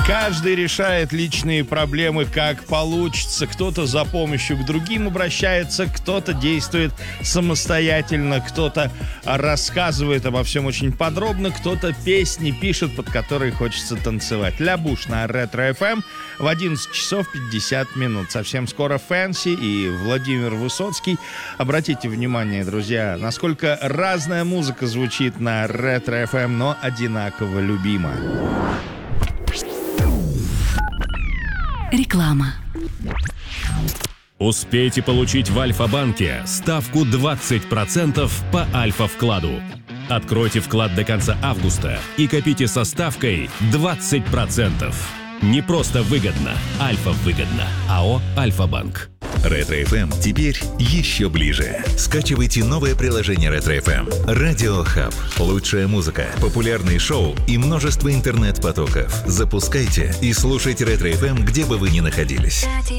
Каждый решает личные проблемы как получится. Кто-то за помощью к другим обращается, кто-то действует самостоятельно, кто-то рассказывает обо всем очень подробно, кто-то песни пишет, под которые хочется танцевать. Ля Буш на Ретро FM в 11 часов 50 минут. Совсем скоро Фэнси и Владимир Высоцкий. Обратите внимание, друзья, насколько разная музыка звучит на Ретро FM, но одинаково любима. Реклама. Успейте получить в Альфа-банке ставку 20% по Альфа-вкладу. Откройте вклад до конца августа и копите со ставкой 20%. Не просто выгодно, Альфа-выгодно. АО «Альфа-банк». Ретро FM теперь еще ближе. Скачивайте новое приложение Ретро FM. Радио Хаб. Лучшая музыка, популярные шоу и множество интернет-потоков. Запускайте и слушайте Ретро FM, где бы вы ни находились.